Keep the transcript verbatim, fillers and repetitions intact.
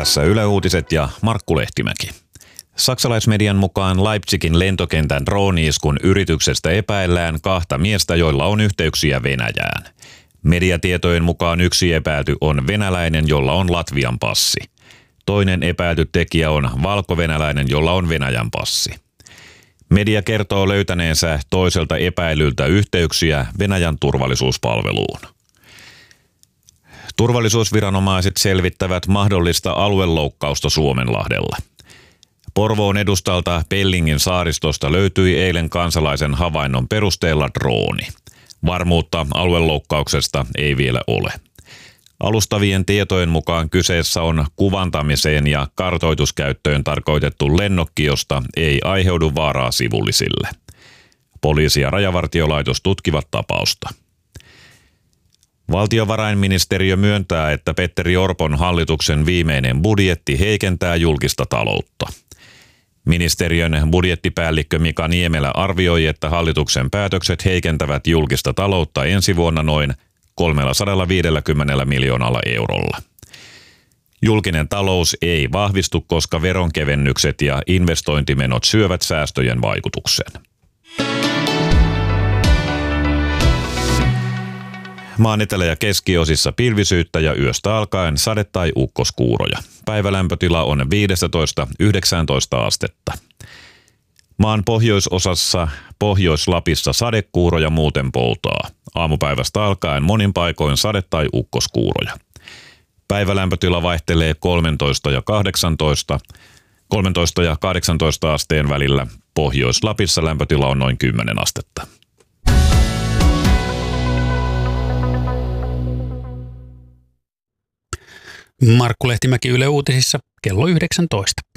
Tässä Yle Uutiset ja Markku Lehtimäki. Saksalaismedian mukaan Leipzigin lentokentän drooni-iskun yrityksestä epäillään kahta miestä, joilla on yhteyksiä Venäjään. Mediatietojen mukaan yksi epäilty on venäläinen, jolla on Latvian passi. Toinen epäilty tekijä on valkovenäläinen, jolla on Venäjän passi. Media kertoo löytäneensä toiselta epäilyltä yhteyksiä Venäjän turvallisuuspalveluun. Turvallisuusviranomaiset selvittävät mahdollista alueloukkausta Suomenlahdella. Porvoon edustalta Pellingin saaristosta löytyi eilen kansalaisen havainnon perusteella drooni. Varmuutta alueloukkauksesta ei vielä ole. Alustavien tietojen mukaan kyseessä on kuvantamiseen ja kartoituskäyttöön tarkoitettu lennokki, josta ei aiheudu vaaraa sivullisille. Poliisi ja Rajavartiolaitos tutkivat tapausta. Valtiovarainministeriö myöntää, että Petteri Orpon hallituksen viimeinen budjetti heikentää julkista taloutta. Ministeriön budjettipäällikkö Mika Niemelä arvioi, että hallituksen päätökset heikentävät julkista taloutta ensi vuonna noin kolmesataaviisikymmentä miljoonalla eurolla. Julkinen talous ei vahvistu, koska veronkevennykset ja investointimenot syövät säästöjen vaikutuksen. Maan etelä- ja keskiosissa pilvisyyttä ja yöstä alkaen sade- tai ukkoskuuroja. Päivälämpötila on viisitoista yhdeksäntoista astetta. Maan pohjoisosassa Pohjois-Lapissa sadekuuroja muuten poutaa. Aamupäivästä alkaen monin paikoin sade- tai ukkoskuuroja. Päivälämpötila vaihtelee kolmetoista ja kahdeksantoista, kolmetoista ja kahdeksantoista asteen välillä. Pohjois-Lapissa lämpötila on noin kymmenen astetta. Markku Lehtimäki Yle Uutisissa kello yhdeksäntoista.